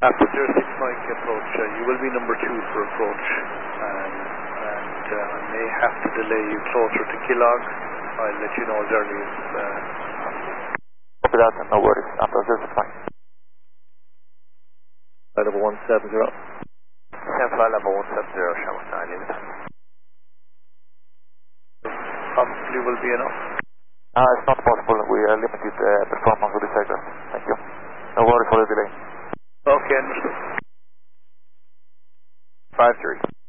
After 06 Mike approach, you will be number 2 for approach, and I may have to delay you closer to Killog. I'll let you know as early as Copy that, no worries. After 06 Mike. Flight level 170. Flight level 170, Shamrock 9, limit. Possibly will be enough. It's not possible. We are limited performance with this aircraft. Thank you. No worries for the delay. Okay, understood. 5-3.